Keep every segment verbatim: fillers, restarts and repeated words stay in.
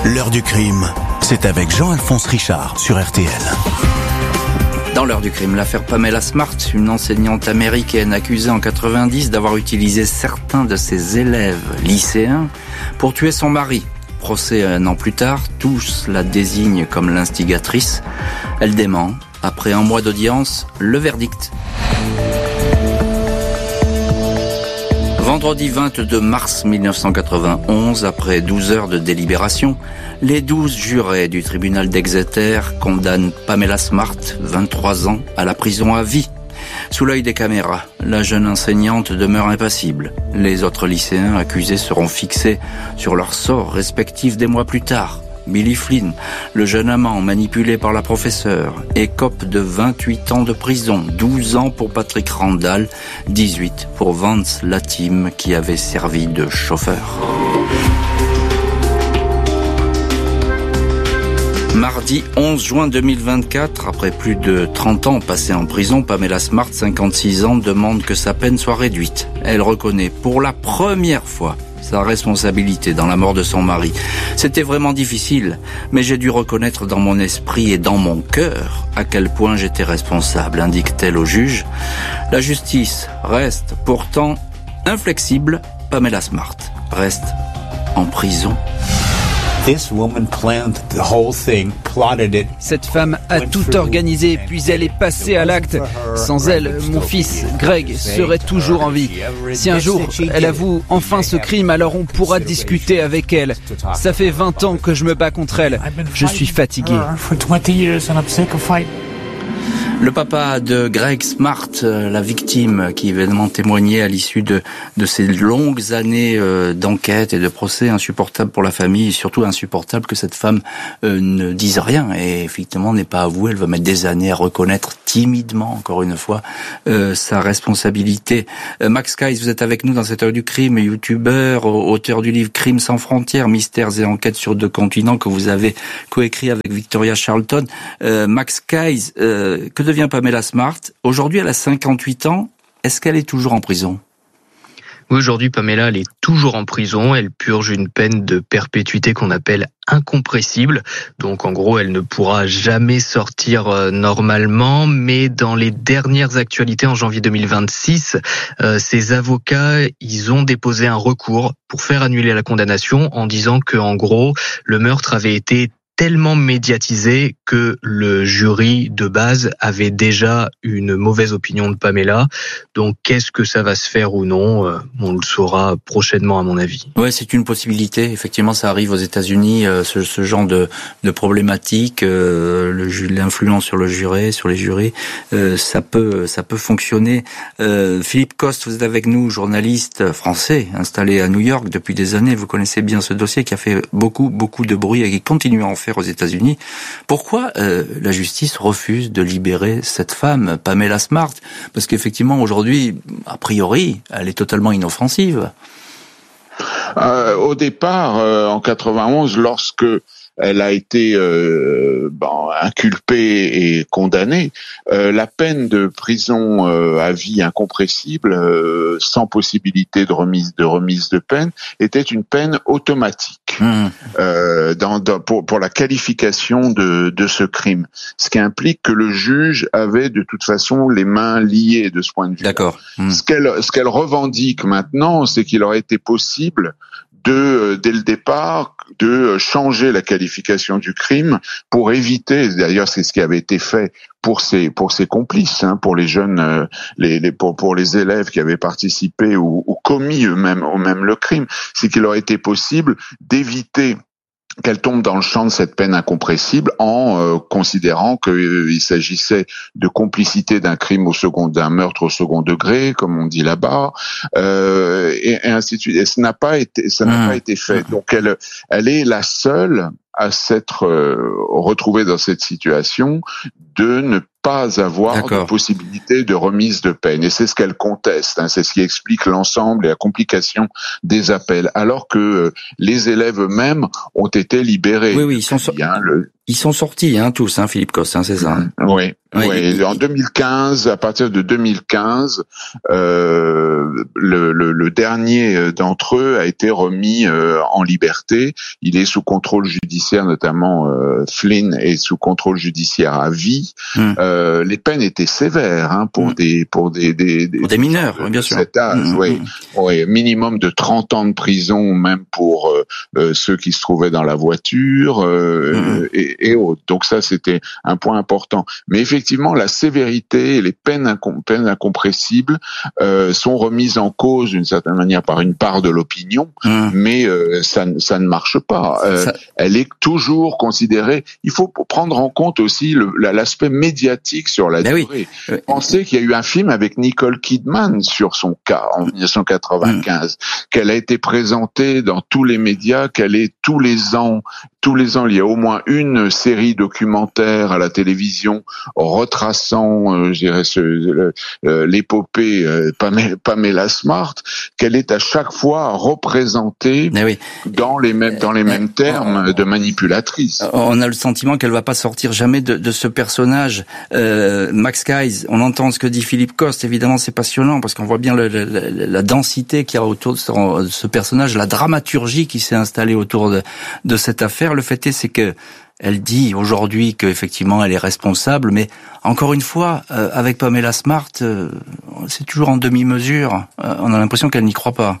L'heure du crime, c'est avec Jean-Alphonse Richard sur R T L. Dans l'heure du crime, l'affaire Pamela Smart, une enseignante américaine accusée en quatre-vingt-dix d'avoir utilisé certains de ses élèves lycéens pour tuer son mari. Procès un an plus tard, tous la désignent comme l'instigatrice. Elle dément. Après un mois d'audience, le verdict. Vendredi vingt-deux mars mille neuf cent quatre-vingt-onze, après douze heures de délibération, les douze jurés du tribunal d'Exeter condamnent Pamela Smart, vingt-trois ans, à la prison à vie. Sous l'œil des caméras, la jeune enseignante demeure impassible. Les autres lycéens accusés seront fixés sur leur sort respectif des mois plus tard. Billy Flynn, le jeune amant manipulé par la professeure, écope de vingt-huit ans de prison, douze ans pour Patrick Randall, dix-huit pour Vance Latim qui avait servi de chauffeur. Mardi onze juin deux mille vingt-quatre, après plus de trente ans passés en prison, Pamela Smart, cinquante-six ans, demande que sa peine soit réduite. Elle reconnaît pour la première fois sa responsabilité dans la mort de son mari. C'était vraiment difficile, mais j'ai dû reconnaître dans mon esprit et dans mon cœur à quel point j'étais responsable, indique-t-elle au juge. La justice reste pourtant inflexible. Pamela Smart reste en prison. Cette femme a tout organisé, puis elle est passée à l'acte. Sans elle, mon fils, Greg, serait toujours en vie. Si un jour, elle avoue enfin ce crime, alors on pourra discuter avec elle. Ça fait vingt ans que je me bats contre elle. Je suis fatigué. Le papa de Greg Smart, la victime qui évidemment témoignait à l'issue de, de ces longues années euh, d'enquête et de procès, insupportable pour la famille et surtout insupportable que cette femme euh, ne dise rien et effectivement n'est pas avouée. Elle va mettre des années à reconnaître timidement, encore une fois, euh, sa responsabilité. Euh, Max Kais, vous êtes avec nous dans cette heure du crime, youtubeur, auteur du livre Crimes sans frontières, mystères et enquêtes sur deux continents que vous avez coécrit avec Victoria Charlton. Euh, Max Kais, euh, que devient Pamela Smart? Aujourd'hui, elle a cinquante-huit ans. Est-ce qu'elle est toujours en prison? Oui, aujourd'hui, Pamela, elle est toujours en prison. Elle purge une peine de perpétuité qu'on appelle incompressible. Donc, en gros, elle ne pourra jamais sortir euh, normalement. Mais dans les dernières actualités, en janvier deux mille vingt-six, euh, ses avocats, ils ont déposé un recours pour faire annuler la condamnation en disant que, en gros, le meurtre avait été tellement médiatisé que le jury de base avait déjà une mauvaise opinion de Pamela. Donc, qu'est-ce que ça va se faire ou non? On le saura prochainement, à mon avis. Ouais, c'est une possibilité. Effectivement, ça arrive aux États-Unis, euh, ce, ce genre de, de problématique, euh, le, l'influence sur le juré, sur les jurys, euh, ça peut, ça peut fonctionner. Euh, Philippe Coste, vous êtes avec nous, journaliste français, installé à New York depuis des années. Vous connaissez bien ce dossier qui a fait beaucoup, beaucoup de bruit et qui continue à en faire aux États-Unis. Pourquoi euh, la justice refuse de libérer cette femme, Pamela Smart? Parce qu'effectivement, aujourd'hui, a priori, elle est totalement inoffensive. Euh, au départ, euh, en quatre-vingt-onze, lorsque elle a été euh, bon, inculpée et condamnée, euh, la peine de prison euh, à vie incompressible, euh, sans possibilité de remise de remise de peine, était une peine automatique mmh. euh, dans, dans, pour, pour la qualification de, de ce crime. Ce qui implique que le juge avait de toute façon les mains liées de ce point de vue. D'accord. Mmh. Ce qu'elle, ce qu'elle revendique maintenant, c'est qu'il aurait été possible de, dès le départ, de changer la qualification du crime pour éviter, d'ailleurs c'est ce qui avait été fait pour ses pour ses complices, hein, pour les jeunes, les, les pour, pour les élèves qui avaient participé ou, ou commis eux-mêmes eux-mêmes le crime, c'est qu'il aurait été possible d'éviter qu'elle tombe dans le champ de cette peine incompressible en euh, considérant qu'il euh, s'agissait de complicité d'un crime au second, d'un meurtre au second degré, comme on dit là-bas, euh, et, et ainsi de suite. Et ça n'a pas été, ça n'a mmh. pas été fait. Donc elle, elle est la seule à s'être euh, retrouvée dans cette situation de ne pas avoir D'accord. de possibilité de remise de peine. Et c'est ce qu'elle conteste, hein, c'est ce qui explique l'ensemble et la complication des appels, alors que euh, les élèves eux-mêmes ont été libérés. Oui, oui, ils sont, Bien, le... Ils sont sortis, hein, tous, hein, Philippe Coste, hein, c'est ça. Hein. Oui. Oui. Oui. En deux mille quinze, à partir de deux mille quinze, euh, le, le, le dernier d'entre eux a été remis euh, en liberté. Il est sous contrôle judiciaire, notamment euh, Flynn est sous contrôle judiciaire à vie. Hum. Euh, les peines étaient sévères hein, pour hum. des pour des des, des, pour des mineurs, de, bien sûr. Cet âge, hum. oui, oui, minimum de trente ans de prison, même pour euh, euh, ceux qui se trouvaient dans la voiture euh, hum. et, et autres. Donc ça, c'était un point important. Mais effectivement, Effectivement, la sévérité et les peines, incom- peines incompressibles euh, sont remises en cause d'une certaine manière par une part de l'opinion, mmh. mais euh, ça, ça ne marche pas. Euh, ça... Elle est toujours considérée. Il faut prendre en compte aussi le, l'aspect médiatique sur la ben durée. Oui. Pensez qu'il y a eu un film avec Nicole Kidman sur son cas en dix-neuf cent quatre-vingt-quinze, mmh. qu'elle a été présentée dans tous les médias, qu'elle est tous les ans, tous les ans, il y a au moins une série documentaire à la télévision retraçant, euh, je dirais, ce, euh, l'épopée euh, Pamela, Pamela Smart, qu'elle est à chaque fois représentée oui. dans les mêmes dans les mêmes euh, termes euh, de manipulatrice. On a le sentiment qu'elle va pas sortir jamais de, de ce personnage. Euh, Max Guys, on entend ce que dit Philippe Coste. Évidemment, c'est passionnant parce qu'on voit bien le, le, le, la densité qu'il y a autour de ce, de ce personnage, la dramaturgie qui s'est installée autour de, de cette affaire. Le fait est, c'est que elle dit aujourd'hui qu'effectivement elle est responsable, mais encore une fois, euh, avec Pamela Smart, euh, c'est toujours en demi-mesure. Euh, on a l'impression qu'elle n'y croit pas.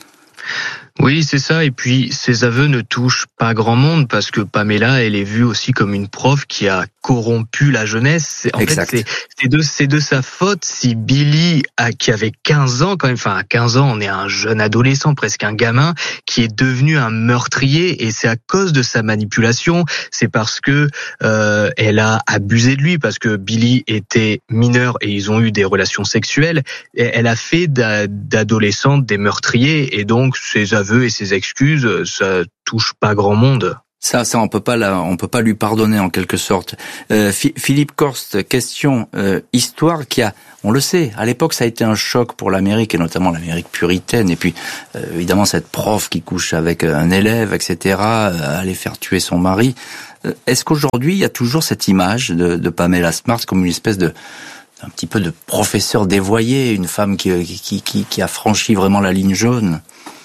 Oui, c'est ça. Et puis, ces aveux ne touchent pas grand monde parce que Pamela, elle est vue aussi comme une prof qui a corrompu la jeunesse. En exact. fait, c'est, c'est, de, c'est de sa faute si Billy, a, qui avait quinze ans quand même, enfin à quinze ans, on est un jeune adolescent, presque un gamin, qui est devenu un meurtrier. Et c'est à cause de sa manipulation. C'est parce que euh, elle a abusé de lui, parce que Billy était mineur et ils ont eu des relations sexuelles. Et elle a fait d'adolescente des meurtriers. Et donc, ses aveux et ses excuses, ça touche pas grand monde. Ça, ça, on peut pas la, on peut pas lui pardonner en quelque sorte. Euh, Philippe Coste, question euh, histoire qui a, on le sait, à l'époque ça a été un choc pour l'Amérique et notamment l'Amérique puritaine. Et puis euh, évidemment cette prof qui couche avec un élève, et cetera, euh, aller faire tuer son mari. Euh, est-ce qu'aujourd'hui il y a toujours cette image de, de Pamela Smart comme une espèce de un petit peu de professeur dévoyé, une femme qui, qui, qui, qui a franchi vraiment la ligne jaune?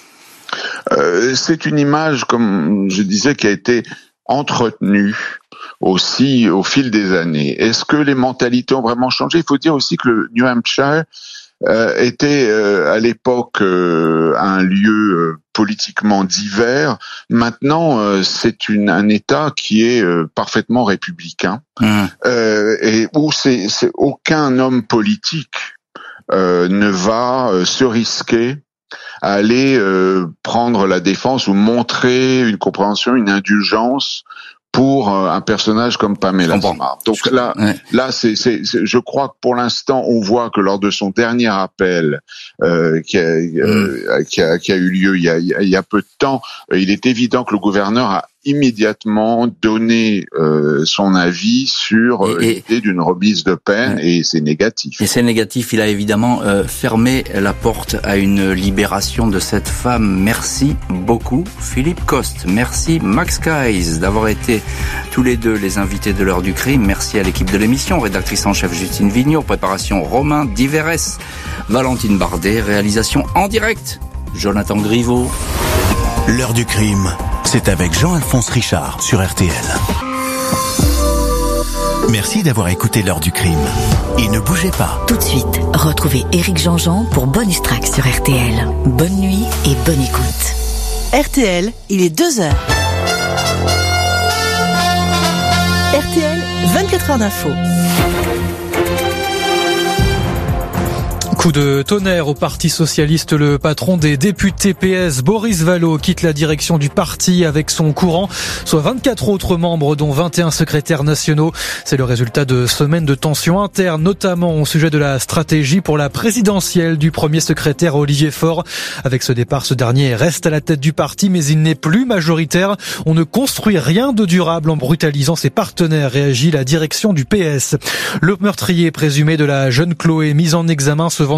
Euh, c'est une image, comme je disais, qui a été entretenue aussi au fil des années. Est-ce que les mentalités ont vraiment changé? Il faut dire aussi que le New Hampshire euh, était euh, à l'époque euh, un lieu euh, politiquement divers. Maintenant, euh, c'est une, un État qui est euh, parfaitement républicain mmh. euh, et où c'est, c'est aucun homme politique euh, ne va euh, se risquer à aller euh, prendre la défense ou montrer une compréhension, une indulgence pour euh, un personnage comme Pamela Smart. Donc là, ouais. là, c'est, c'est, c'est, je crois que pour l'instant, on voit que lors de son dernier appel euh, qui, a, euh, mm. qui, a, qui a eu lieu il y a, il y a peu de temps, il est évident que le gouverneur a immédiatement donné euh, son avis sur euh, et, l'idée d'une remise de peine ouais. et c'est négatif. Et c'est négatif, il a évidemment euh, fermé la porte à une libération de cette femme. Merci beaucoup Philippe Coste, merci Max Guys d'avoir été tous les deux les invités de l'heure du crime. Merci à l'équipe de l'émission, rédactrice en chef Justine Vignot, préparation Romain Diverès, Valentine Bardet, réalisation en direct Jonathan Griveau. L'heure du crime, c'est avec Jean-Alphonse Richard sur R T L. Merci d'avoir écouté l'heure du crime. Et ne bougez pas. Tout de suite, retrouvez Éric Jean-Jean pour Bonus Track sur R T L. Bonne nuit et bonne écoute. R T L, il est deux heures. R T L, vingt-quatre heures d'info. Coup de tonnerre au Parti socialiste, le patron des députés P S, Boris Vallaud, quitte la direction du parti avec son courant, soit vingt-quatre autres membres, dont vingt et un secrétaires nationaux. C'est le résultat de semaines de tensions internes, notamment au sujet de la stratégie pour la présidentielle du premier secrétaire Olivier Faure. Avec ce départ, ce dernier reste à la tête du parti, mais il n'est plus majoritaire. On ne construit rien de durable en brutalisant ses partenaires, réagit la direction du P S. Le meurtrier présumé de la jeune Chloé, mise en examen ce vendredi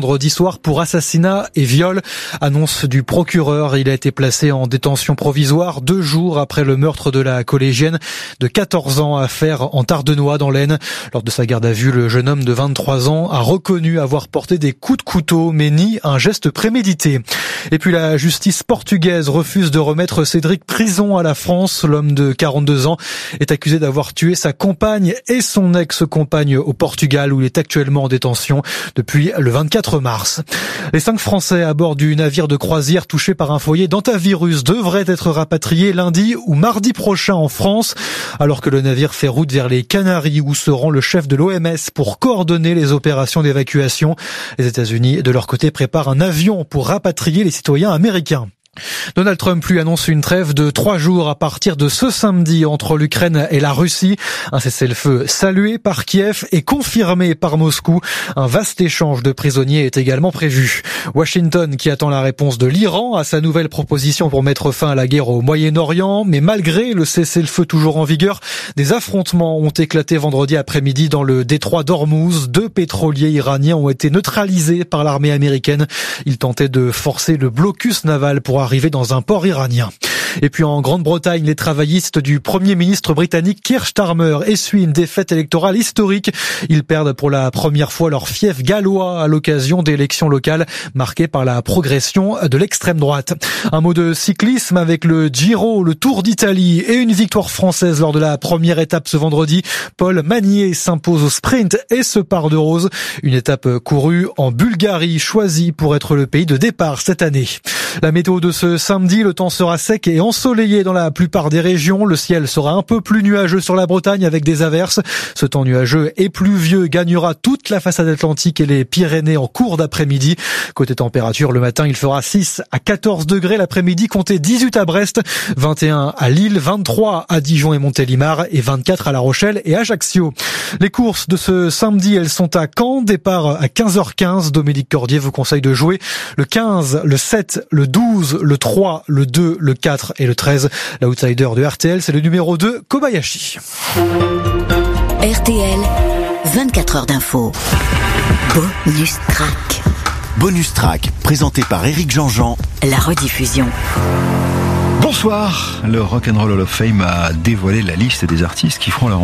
vendredi soir pour assassinat et viol. Annonce du procureur, il a été placé en détention provisoire deux jours après le meurtre de la collégienne de quatorze ans à Fère en Tardenois dans l'Aisne. Lors de sa garde à vue, le jeune homme de vingt-trois ans a reconnu avoir porté des coups de couteau mais nie un geste prémédité. Et puis la justice portugaise refuse de remettre Cédric Prison à la France. L'homme de quarante-deux ans est accusé d'avoir tué sa compagne et son ex-compagne au Portugal où il est actuellement en détention depuis le vingt-quatre mars. Les cinq Français à bord du navire de croisière touché par un foyer d'hantavirus devraient être rapatriés lundi ou mardi prochain en France, alors que le navire fait route vers les Canaries où se rend le chef de l'O M S pour coordonner les opérations d'évacuation. Les États-Unis, de leur côté, préparent un avion pour rapatrier les citoyens américains. Donald Trump lui annonce une trêve de trois jours à partir de ce samedi entre l'Ukraine et la Russie. Un cessez-le-feu salué par Kiev et confirmé par Moscou. Un vaste échange de prisonniers est également prévu. Washington qui attend la réponse de l'Iran à sa nouvelle proposition pour mettre fin à la guerre au Moyen-Orient. Mais malgré le cessez-le-feu toujours en vigueur, des affrontements ont éclaté vendredi après-midi dans le détroit d'Ormuz. Deux pétroliers iraniens ont été neutralisés par l'armée américaine. Ils tentaient de forcer le blocus naval pour arriver dans un port iranien. Et puis en Grande-Bretagne, les travaillistes du Premier ministre britannique Keir Starmer essuient une défaite électorale historique. Ils perdent pour la première fois leur fief gallois à l'occasion d'élections locales marquées par la progression de l'extrême droite. Un mot de cyclisme avec le Giro, le Tour d'Italie et une victoire française lors de la première étape ce vendredi. Paul Magnier s'impose au sprint et se part de rose. Une étape courue en Bulgarie, choisie pour être le pays de départ cette année. La météo de ce samedi, le temps sera sec et ensoleillé dans la plupart des régions. Le ciel sera un peu plus nuageux sur la Bretagne avec des averses. Ce temps nuageux et pluvieux gagnera toute la façade atlantique et les Pyrénées en cours d'après-midi. Côté température, le matin, il fera six à quatorze degrés. L'après-midi, comptez dix-huit à Brest, vingt et un à Lille, vingt-trois à Dijon et Montélimar et vingt-quatre à La Rochelle et Ajaccio. Les courses de ce samedi, elles sont à Caen. Départ à quinze heures quinze. Dominique Cordier vous conseille de jouer le quinze, le sept, le douze, le trois, le deux, le quatre et le treize. L'outsider de R T L, c'est le numéro deux, Kobayashi. R T L, vingt-quatre heures d'info. Bonus track. Bonus track, présenté par Éric Jean-Jean. La rediffusion. Bonsoir. Le Rock'n'Roll Hall of Fame a dévoilé la liste des artistes qui feront leur